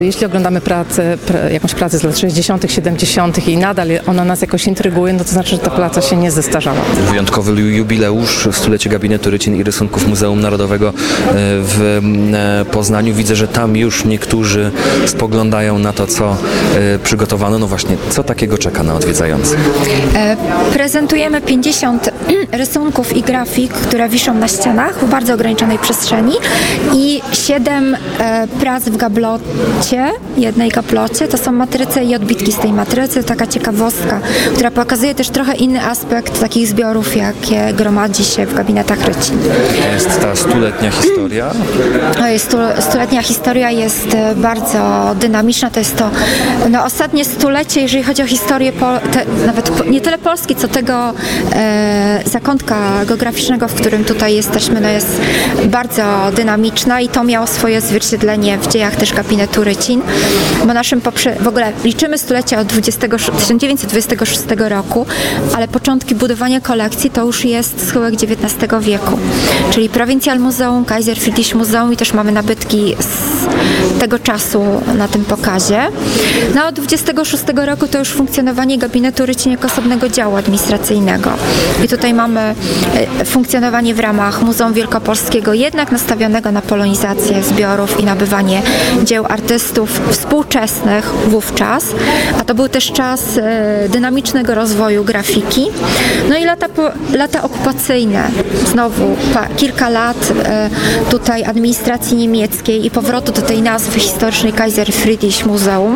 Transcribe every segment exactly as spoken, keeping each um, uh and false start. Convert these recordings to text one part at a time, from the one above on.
Jeśli oglądamy pracę, pra, jakąś pracę z lat sześćdziesiątych, siedemdziesiątych i nadal ona nas jakoś intryguje, no to znaczy, że ta praca się nie zestarzała. Wyjątkowy jubileusz, stulecie gabinetu rycin i rysunków Muzeum Narodowego w Poznaniu. Widzę, że tam już niektórzy spoglądają na to, co przygotowano. No właśnie, co takiego czeka na odwiedzających? E, prezentujemy pięćdziesiąt rysunków i grafik, które wiszą na ścianach w bardzo ograniczonej przestrzeni i siedem e, prac w gablocie, jednej gablocie. To są matryce i odbitki z tej matrycy. Taka ciekawostka, która pokazuje też trochę inny aspekt takich zbiorów, jakie gromadzi się w gabinetach rycin. Jest ta stuletnia historia? To jest stu, stuletnia historia jest bardzo dynamiczna. To jest to no, ostatnie stulecie, jeżeli chodzi o historię, po, te, nawet po, nie tyle Polski, co tego e, zakątka geograficznego, w którym tutaj jesteśmy, no jest bardzo dynamiczna i to miało swoje odzwierciedlenie w dziejach też gabinetu rycin. Bo naszym poprze- w ogóle liczymy stulecie od tysiąc dziewięćset dwudziestego szóstego roku, ale początki budowania kolekcji to już jest schyłek dziewiętnastego wieku. Czyli Provincial Muzeum, Kaiser Friedrich Muzeum i też mamy nabytki z tego czasu na tym pokazie. No od dwudziestego szóstego roku to już funkcjonowanie gabinetu rycin jako osobnego działu administracyjnego. I tutaj mamy funkcjonowanie w ramach Muzeum Wielkopolskiego, jednak nastawionego na polonizację zbiorów i nabywanie dzieł artystów współczesnych wówczas, a to był też czas e, dynamicznego rozwoju grafiki. No i lata, po, lata okupacyjne, znowu pa, kilka lat e, tutaj administracji niemieckiej i powrotu do tej nazwy historycznej Kaiser Friedrich Muzeum.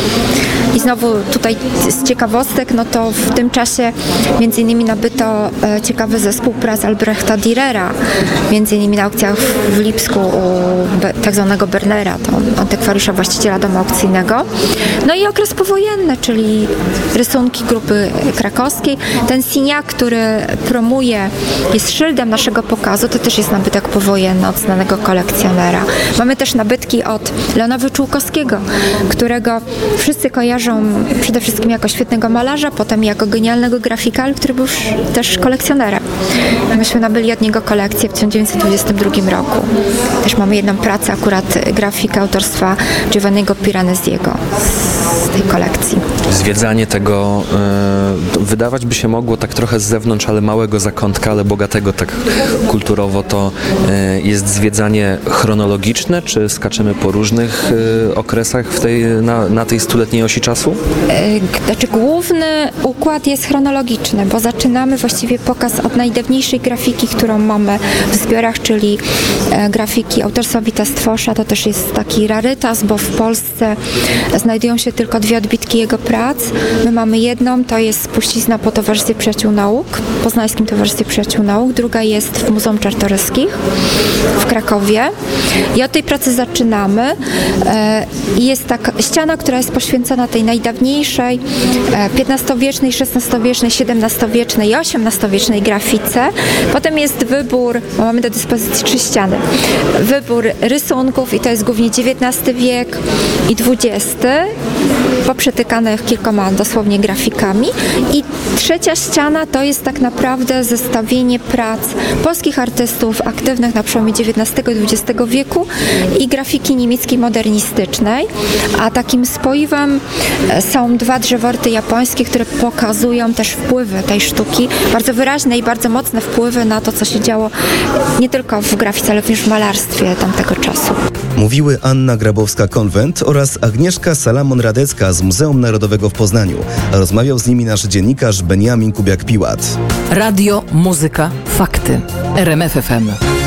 I znowu tutaj z ciekawostek, no to w tym czasie między innymi nabyto e, ciekawy zespół prac Albrechta Dürera, między innymi na aukcjach w Lipsku u be, tak zwanego Bernera, to antykwariusza właściciela domu aukcyjnego. No i okres powojenny, czyli rysunki grupy krakowskiej. Ten Signac, który promuje, jest szyldem naszego pokazu, to też jest nabytek powojenny od znanego kolekcjonera. Mamy też nabytki od Leona Wyczółkowskiego, którego wszyscy kojarzą przede wszystkim jako świetnego malarza, potem jako genialnego grafika, ale który był też kolekcjonerem. Myśmy nabyli od niego kolekcję w tysiąc dziewięćset dwudziestym drugim roku. Też mamy jedną pracę akurat grafika autorstwa Giovanniego Piranesiego z tej kolekcji. Zwiedzanie tego y, wydawać by się mogło tak trochę z zewnątrz, ale małego zakątka, ale bogatego tak kulturowo, to y, jest zwiedzanie chronologiczne, czy skaczemy po różnych y, okresach w tej, na, na tej stuletniej osi czasu? Znaczy główny układ jest chronologiczny, bo zaczynamy właściwie pokaz od najdawniejszej grafiki, którą mamy w zbiorach, czyli e, grafiki autorstwa Wita-Stwosza. To też jest taki rarytas, bo w Polsce znajdują się tylko dwie odbitki jego prac. My mamy jedną, to jest spuścizna po Towarzystwie Przyjaciół Nauk, Poznańskim Towarzystwie Przyjaciół Nauk. Druga jest w Muzeum Czartoryskich w Krakowie. I od tej pracy zaczynamy. E, jest taka ściana, która jest poświęcona tej najdawniejszej piętnastowiecznej, szesnastowiecznej, siedemnastowiecznej i osiemnastowiecznej grafice. Potem jest wybór, bo mamy do dyspozycji trzy ściany, wybór rysunków i to jest głównie dziewiętnasty wiek i dwudziesty, poprzetykanych kilkoma dosłownie grafikami. I trzecia ściana to jest tak naprawdę zestawienie prac polskich artystów aktywnych na przełomie dziewiętnastego i dwudziestego wieku i grafiki niemieckiej modernistycznej, a takim spoiwem są dwa drzeworty japońskie, które pokazują też wpływy tej sztuki, bardzo wyraźne i bardzo mocne wpływy na to, co się działo nie tylko w grafice, ale również w malarstwie tamtego czasu. Mówiły Anna Grabowska-Konwent oraz Agnieszka Salamon-Radecka z Muzeum Narodowego w Poznaniu. Rozmawiał z nimi nasz dziennikarz Beniamin Kubiak-Piłat. Radio, muzyka, fakty. R M F F M.